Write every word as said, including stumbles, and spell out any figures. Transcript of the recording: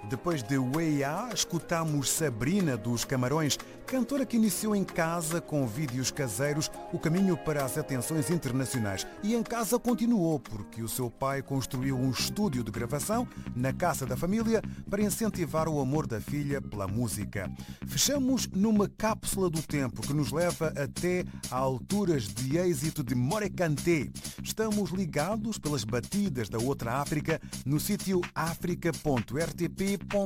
Depois de Way A, escutamos Sabrina dos Camarões, cantora que iniciou em casa com vídeos caseiros o caminho para as atenções internacionais. E em casa continuou, porque o seu pai construiu um estúdio de gravação na casa da família para incentivar o amor da filha pela música. Fechamos numa cápsula do tempo que nos leva até a alturas de êxito de More Kanté. Estamos ligados pelas batidas da outra África no sítio africa ponto r t p ponto